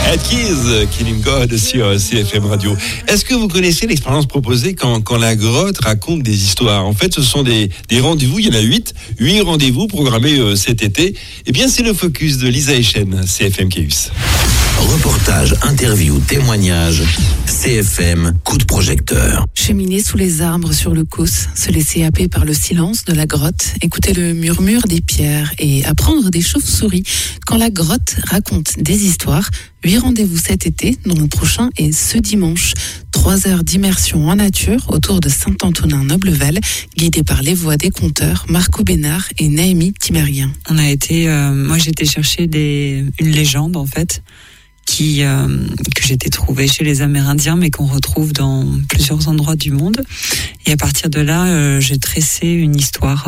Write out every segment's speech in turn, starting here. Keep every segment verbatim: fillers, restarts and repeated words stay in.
Ed Keys, Killing God sur C F M Radio. Est-ce que vous connaissez l'expérience proposée quand, quand la grotte raconte des histoires? En fait, ce sont des, des rendez-vous, il y en a huit, huit rendez-vous programmés euh, cet été. Eh bien, c'est le focus de Lisa Echen, C F M Chaos. Reportage, interview, témoignage, C F M, coup de projecteur. Cheminer sous les arbres sur le Causse, se laisser happer par le silence de la grotte, écouter le murmure des pierres et apprendre des chauves-souris. Quand la grotte raconte des histoires, huit rendez-vous cet été, dont le prochain est ce dimanche. Trois heures d'immersion en nature autour de Saint-Antonin-Noblevel, guidé par les voix des conteurs Marco Bénard et Naomi Timerien. On a été, euh, moi j'ai été chercher des, une légende en fait, qui euh, que j'ai été trouvée chez les Amérindiens, mais qu'on retrouve dans plusieurs endroits du monde. Et à partir de là, euh, j'ai tressé une histoire.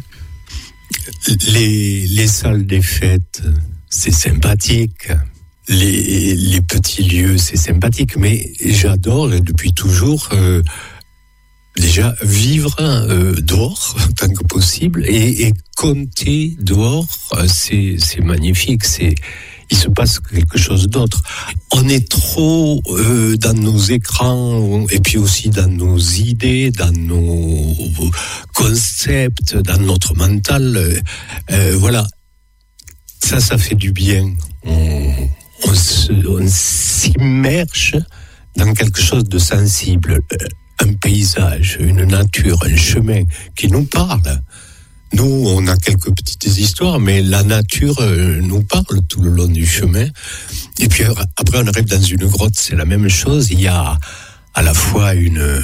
Euh... Les, les salles des fêtes, c'est sympathique. Les, les petits lieux, c'est sympathique. Mais j'adore, depuis toujours, euh, déjà vivre euh, dehors, tant que possible, et, et compter dehors, c'est, c'est magnifique. C'est il se passe quelque chose d'autre. On est trop euh, dans nos écrans et puis aussi dans nos idées, dans nos concepts, dans notre mental. Euh, voilà, ça, ça fait du bien. On, on, se, on s'immerge dans quelque chose de sensible, un paysage, une nature, un chemin qui nous parle. Nous, on a quelques petites histoires, mais la nature euh, nous parle tout le long du chemin. Et puis après, on arrive dans une grotte, c'est la même chose. Il y a à la fois une, euh,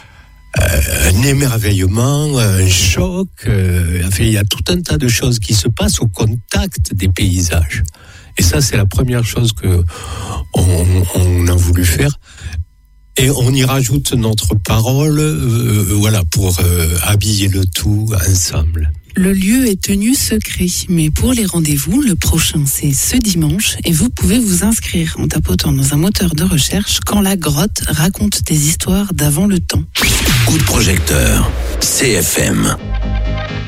un émerveillement, un choc. Euh, enfin, il y a tout un tas de choses qui se passent au contact des paysages. Et ça, c'est la première chose que on, on a voulu faire. Et on y rajoute notre parole, euh, voilà, pour euh, habiller le tout ensemble. Le lieu est tenu secret, mais pour les rendez-vous, le prochain c'est ce dimanche et vous pouvez vous inscrire en tapotant dans un moteur de recherche quand la grotte raconte des histoires d'avant le temps. Coup de projecteur, C F M.